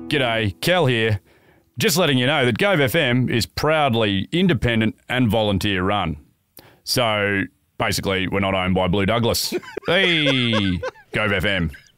G'day, Kel here. Just letting you know that Gove FM is proudly independent and volunteer run. So basically, we're not owned by Blue Douglas. Hey, Gove FM.